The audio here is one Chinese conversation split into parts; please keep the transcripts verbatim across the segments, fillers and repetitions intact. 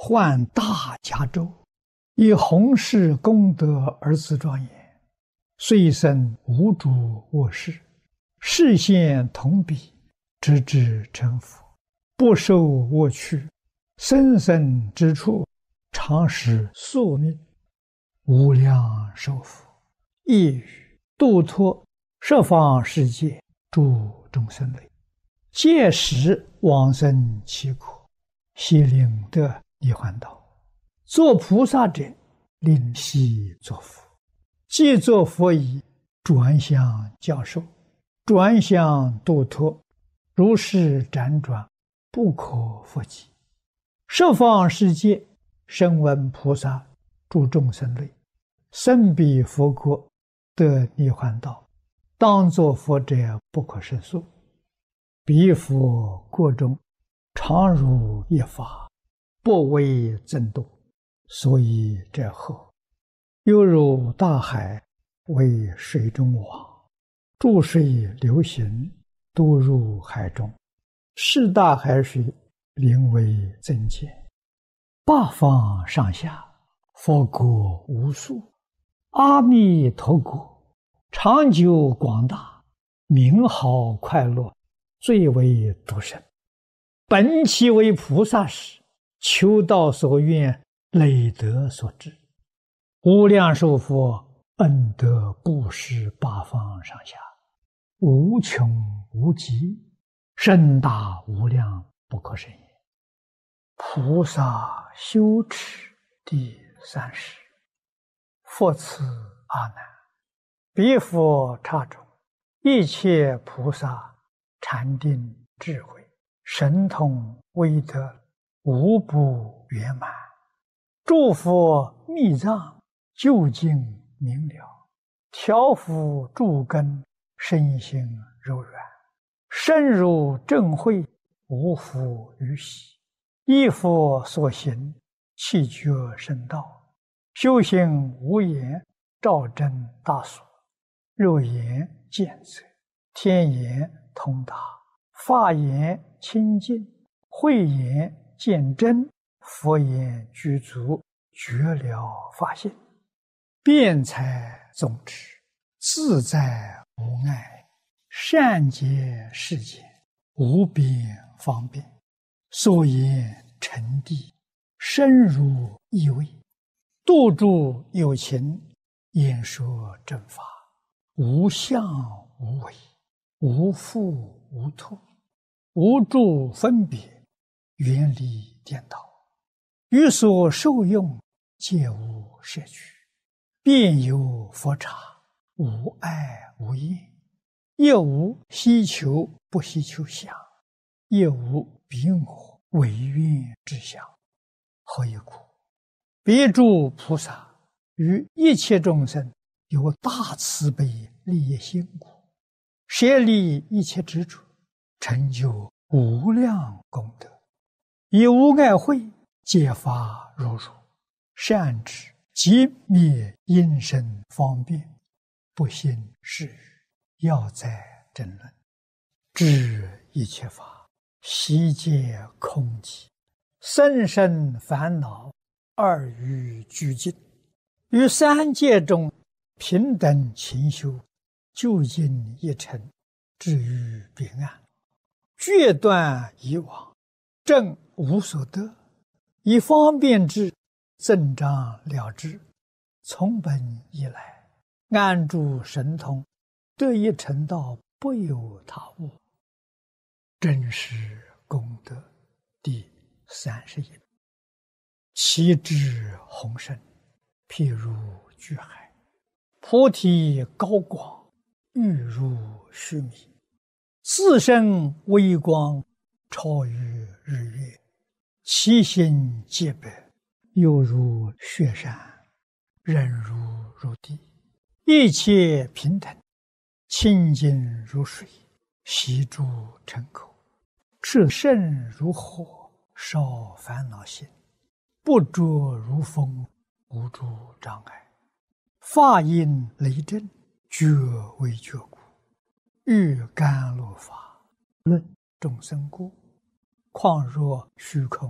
患大甲胄，以弘誓功德而自庄严，遂生无主卧室，视现同彼，直至成佛，不受我趣，生生之处，常使宿命，无量寿佛，亦语度脱十方世界诸众生类，届时往生其苦，悉令得涅槃道。做菩萨者，令悉作佛。既作佛已，转向教授，转向度脱，如是辗转，不可复计。十方世界，声闻菩萨诸众生类，生彼佛国，得涅槃道，当作佛者不可胜数。彼佛国中，常如一法，不为增度，所以者后，犹如大海，为水中网，注水流行，都入海中，是大海水，名为增减。八方上下，佛国无数，阿弥陀国，长久广大，名好快乐，最为独生。本其为菩萨时，求道所愿，累德所致。无量寿佛恩德布施八方上下，无穷无极，深大无量，不可胜也。菩萨修持第三十。复次阿难，彼佛刹中，一切菩萨禅定智慧神通威德，无不圆满。诸佛密藏究竟明了，调伏诸根，身心柔软，深入正慧，无复于喜。依佛所行，气觉圣道，修行无言，照真大所，肉眼见则，天眼通达，法眼清净，慧眼见真，佛眼具足，觉了法性，辩才总持，自在无碍，善解世间，无边方便，所言成谛，深入意味，度诸有情，演说正法，无相无为，无复无脱，无诸分别，远离颠倒，于所受用，皆无摄取，便有佛刹，无爱无厌，亦无希求不希求相，亦无彼我唯愿之相。何以故？彼诸菩萨于一切众生有大慈悲利益心故，舍离一切执着，成就无量功德，以无碍慧解发如如，善知即灭因身方便，不信是语，要在争论，知一切法悉皆空寂，生生烦恼，二欲俱尽，于三界中平等勤修，究竟一尘，至于彼岸，决断以往，正无所得，以方便之，增长了之，从本以来，安住神通，得一成道，不有他物。真实功德第三十一。其智宏深，譬如巨海，菩提高广，欲如须弥，自身微光，超于日月，其心洁白，犹如雪山，忍如如地，一切平等，清净如水，悉诸尘垢，炽盛如火，烧烦恼心，不着如风，无诸障碍，法音雷震，觉为觉故，欲甘露法，论众生故，况若虚空，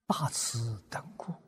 大慈等故。